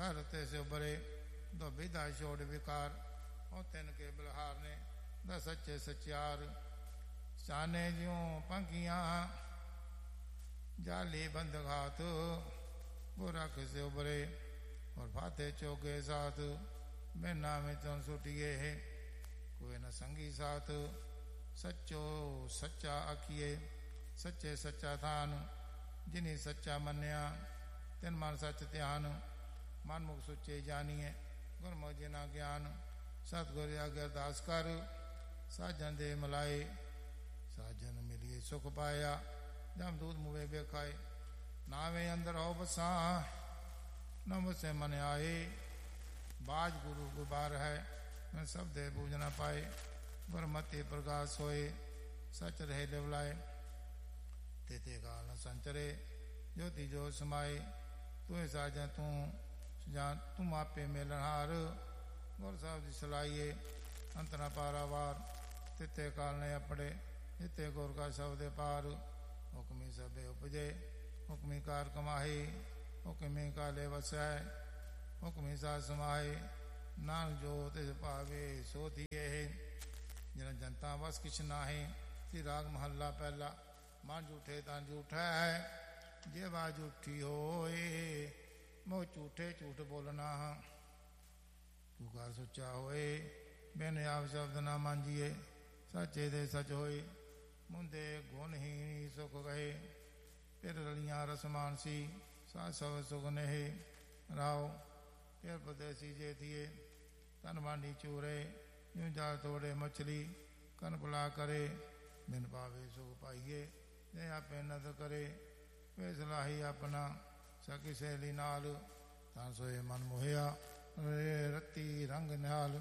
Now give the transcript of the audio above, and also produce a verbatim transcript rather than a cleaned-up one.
sir ते से उबरे धोबी दा छोड़ विकार ओ तिन के बलहार ने द सच्चे सचियार शाने ज्यों पंखियां जाली बंद घात बुरख से उबरे और फाते चौके साथ बिना में तुम सुटिए है कोई न संगी साथ सच्चो सच्चा आखिए सच्चे सच्चा थान जिन्हें सच्चा मन्या तिन मन सच ध्यान मन मुख सुचे जानिए गुरमुख जिना ज्ञान सतगुरु आज्ञा अरदास कर साजन दे मिलाए साजन मिलिए सुख पाया जम दूध मुवे बेखाए नावे अंदर हो बसा नम से मन आए बाज गुरु गुबार है मैं सब दे बूझ न पाए गुरमति प्रकाश होए सच रहे लिवलाए तेते काल न संचरे ज्योति जो समाए तू साजन तू जान तुम आपे मेलनहार गुर साहब जी सलाइए अंतना पारावार तिते काल ने अपने जिते गुर का शब्द पार हुक्मी सबे उपजे हुक्मी कार कमाहे हुक्मी काले वसाए हुक्मी सा समाए नान जो तिस पावे सो थिए है जिन जनता बस किछ नाहे श्री राग महला पहला मन झूठे तान झूठा है जे बाज झूठी होए मोह झूठे झूठ बोलना पुकार सच्चा होए बिन आप शब्द ना मांझिए सच्चे दे सच होए मुंदे गुण ही सुख गए फिर रलियां रसमान सी सा सब सुख नहे राव फिर परदेसी जे थिए तन मांडी चूरे यूं जाल तोड़े मछली कन पुला करे बिन पावे सुख पाइए जे आपे नद करे वे सलाही अपना सकी सहेली नाल तां सोए मन मोहिया रत्ती रंग नाल